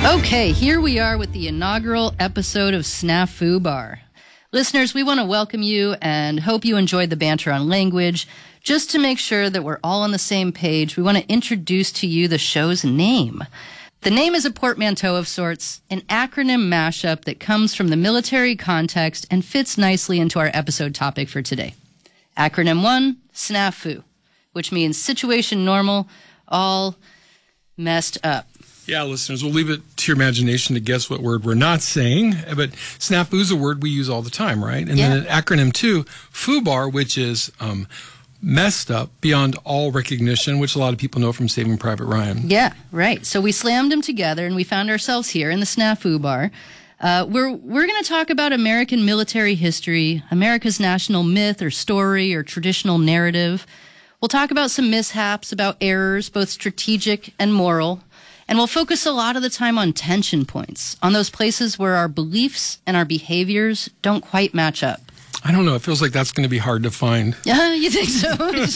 Okay, here we are with the inaugural episode of Snafu Bar. Listeners, we want to welcome you and hope you enjoyed the banter on language. Just to make sure that we're all on the same page, we want to introduce to you the show's name. The name is a portmanteau of sorts, an acronym mashup that comes from the military context and fits nicely into our episode topic for today. Acronym 1, SNAFU, which means situation normal, all messed up. Yeah, listeners, we'll leave it to your imagination to guess what word we're not saying, but snafu is a word we use all the time, right? And then acronym 2, FUBAR, which is messed up beyond all recognition, which a lot of people know from Saving Private Ryan. Yeah, right. So we slammed them together and we found ourselves here in the Snafu Bar. We're going to talk about American military history, America's national myth or story or traditional narrative. We'll talk about some mishaps, about errors, both strategic and moral. And we'll focus a lot of the time on tension points, on those places where our beliefs and our behaviors don't quite match up. I don't know. It feels like that's going to be hard to find. Yeah, you think so?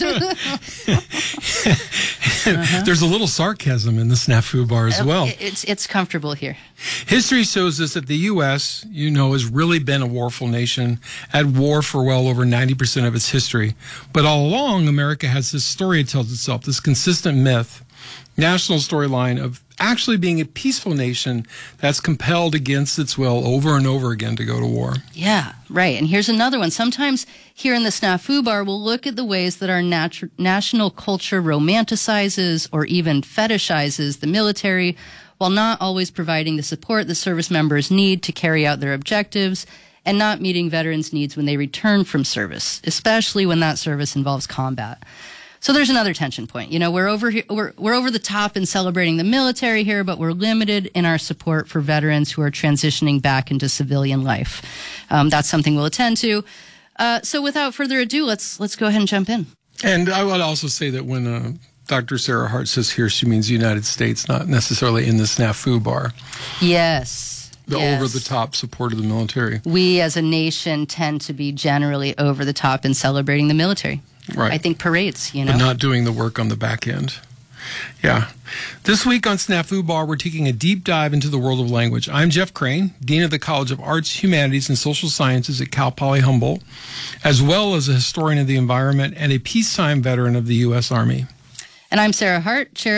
There's a little sarcasm in the Snafu Bar as well. It's comfortable here. History shows us that the U.S., has really been a warful nation, at war for well over 90% of its history. But all along, America has this story it tells itself, this consistent myth, national storyline of actually being a peaceful nation that's compelled against its will over and over again to go to war. Yeah, right. And here's another one. Sometimes here in the Snafu Bar, we'll look at the ways that our national culture romanticizes or even fetishizes the military, while not always providing the support the service members need to carry out their objectives and not meeting veterans' needs when they return from service, especially when that service involves combat. So there's another tension point. We're over the top in celebrating the military here, but we're limited in our support for veterans who are transitioning back into civilian life. That's something we'll attend to. So without further ado, let's go ahead and jump in. And I would also say that when Dr. Sarah Hart says here, she means United States, not necessarily in the Snafu Bar. Yes. Over-the-top support of the military. We as a nation tend to be generally over-the-top in celebrating the military. Right. I think parades, But not doing the work on the back end. Yeah. This week on Snafu Bar, we're taking a deep dive into the world of language. I'm Jeff Crane, Dean of the College of Arts, Humanities, and Social Sciences at Cal Poly Humboldt, as well as a historian of the environment and a peacetime veteran of the U.S. Army. And I'm Sarah Hart, Chair